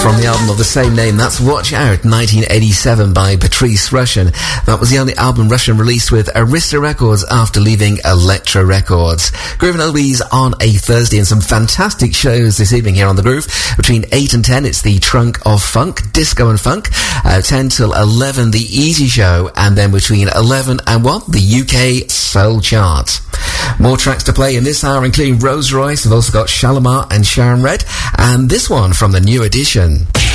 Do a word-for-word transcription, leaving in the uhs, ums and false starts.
From the album of the same name, that's Watch Out, nineteen eighty-seven by Patrice Rushen. That was the only album Rushen released with Arista Records after leaving Elektra Records. Groove and Oldies on a Thursday, and some fantastic shows this evening here on The Groove. Between eight and ten, it's the Trunk of Funk, Disco and Funk. Uh, ten till eleven, the Easy Show. And then between eleven and one, the U K Soul Chart. More tracks to play in this hour, including Rose Royce. We've also got Shalimar and Sharon Red. And this one from the new edition.